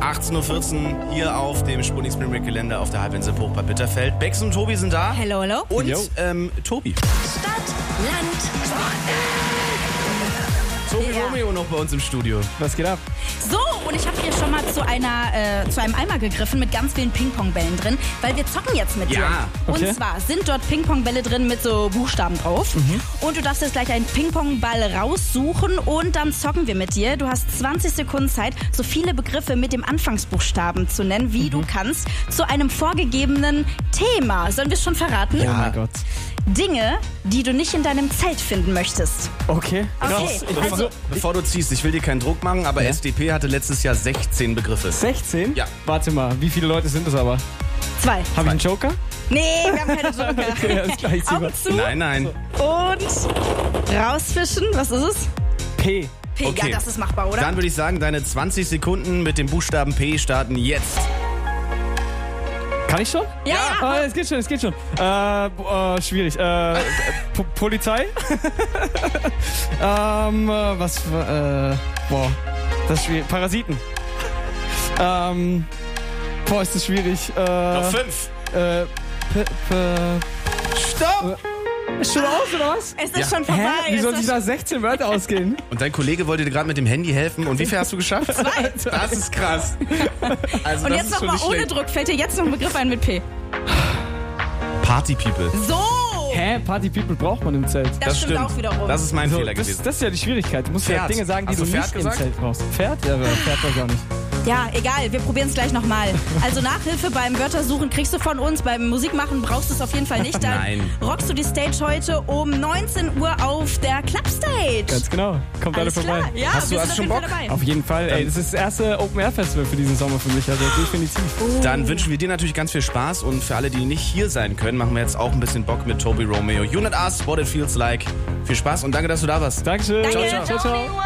18.14 Uhr hier auf dem Sputnik Spring Break Gelände auf der Halbinsel Hoch bei Bitterfeld. Bex und Tobi sind da. Hello, hello. Und Tobi. Stadt, Land, Tobi Ja. Romeo noch bei uns im Studio. Was geht ab? So, und ich habe hier schon mal zu einem Eimer gegriffen mit ganz vielen Ping-Pong-Bällen drin, weil wir zocken jetzt mit dir. Ja. Okay. Und zwar sind dort Ping-Pong-Bälle drin mit so Buchstaben drauf. Und du darfst jetzt gleich einen Ping-Pong-Ball raussuchen und dann zocken wir mit dir. Du hast 20 Sekunden Zeit, so viele Begriffe mit dem Anfangsbuchstaben zu nennen, wie du kannst, zu einem vorgegebenen Thema. Sollen wir es schon verraten? Oh mein Gott. Dinge, die du nicht in deinem Zelt finden möchtest. Okay. Okay, also Bevor du ziehst, ich will dir keinen Druck machen, aber Ja. SDP hatte letztes Jahr 16 Begriffe. 16? Ja. Warte mal, wie viele Leute sind das aber? 2. Habe ich einen Joker? Nee, wir haben keine Joker. Okay, alles klar, ich zieh mal. Augen zu Nein. und rausfischen. Was ist es? P. P. Okay. Ja, das ist machbar, oder? Dann würde ich sagen, deine 20 Sekunden mit dem Buchstaben P starten jetzt. Kann ich schon? ja. Ah, es geht schon. Schwierig. Polizei? Das ist schwierig. Parasiten. Ist das schwierig. Noch 5. Stopp! Ist schon aus, oder was? Es ist Ja. schon vorbei. Wie Es soll ist sich da 16 Wörter ausgehen? Und dein Kollege wollte dir gerade mit dem Handy helfen. Und wie viel hast du geschafft? 2. Das ist krass. Also Und das jetzt ist schon nochmal nicht ohne schlecht. Druck. Fällt dir jetzt noch ein Begriff ein mit P? Party People. So! Hä? Party People braucht man im Zelt. Das stimmt auch wiederum. Das ist mein So, Fehler das gewesen. ist ja die Schwierigkeit. Du musst ja Pferd. Dinge sagen, die Hast du du Pferd nicht gesagt? im Zelt brauchst. Pferd? Ja, aber Pferd weiß ich auch nicht. Ja, egal. Wir probieren es gleich nochmal. Also Nachhilfe beim Wörtersuchen kriegst du von uns. Beim Musikmachen brauchst du es auf jeden Fall nicht. Dann Nein. rockst du die Stage heute um 19 Uhr auf der Clubstage. Ganz genau. Kommt alle Alles vorbei. klar. Ja, Hast du- wir hast sind du auf schon jeden Fall dabei. Auf jeden Fall. Ey, das ist das erste Open-Air-Festival für diesen Sommer für mich. Also definitiv. Dann wünschen wir dir natürlich ganz viel Spaß. Und für alle, die nicht hier sein können, machen wir jetzt auch ein bisschen Bock mit Tobi Romeo. You Not Us, What It Feels Like. Viel Spaß und danke, dass du da warst. Dankeschön. Danke. Ciao, ciao.